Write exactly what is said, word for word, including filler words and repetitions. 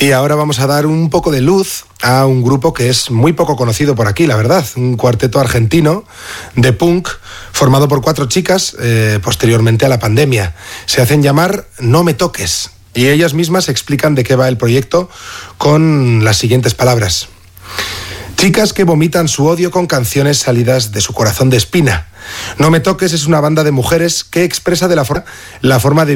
Y ahora vamos a dar un poco de luz a un grupo que es muy poco conocido por aquí, la verdad. Un cuarteto argentino de punk formado por cuatro chicas eh, posteriormente a la pandemia. Se hacen llamar No Me Toques y ellas mismas explican de qué va el proyecto con las siguientes palabras. Chicas que vomitan su odio con canciones salidas de su corazón de espina. No Me Toques es una banda de mujeres que expresa de la forma, la forma de